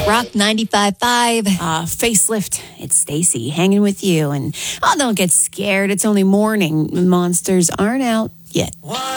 Rock 95.5. Facelift, it's Stacy hanging with you. And don't get scared. It's only morning. The monsters aren't out yet.